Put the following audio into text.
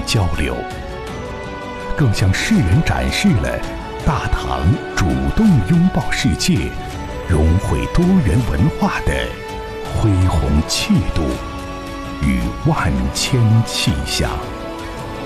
交流，更向世人展示了大唐主动拥抱世界、融汇多元文化的恢宏气度与万千气象。